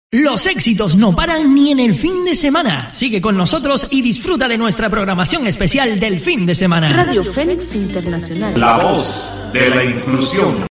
Los éxitos no paran ni en el fin de semana. Sigue con nosotros y disfruta de nuestra programación especial del fin de semana. Radio Fénix Internacional. La voz de la inclusión.